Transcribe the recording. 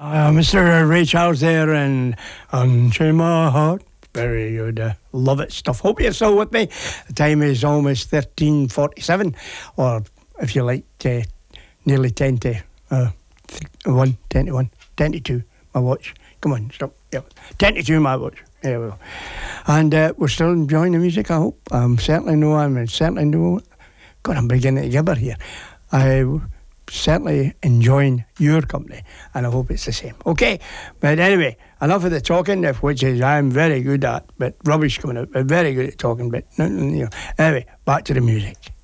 Mr. Ray Charles there and Unchain My Heart. Very good. Love it stuff. Hope you're still with me. The time is almost 13:47, or if you like, nearly 10 to 1, 10 to 1, 10 to 2, my watch. Come on, stop. Yeah, 10 to 2, my watch. There we go. And we're still enjoying the music, I hope. I'm certainly know. God, I'm beginning to gibber here. I'm certainly enjoying your company, and I hope it's the same. Okay, but anyway, enough of the talking, which is I'm very good at, but rubbish coming out. But very good at talking, but anyway, back to the music.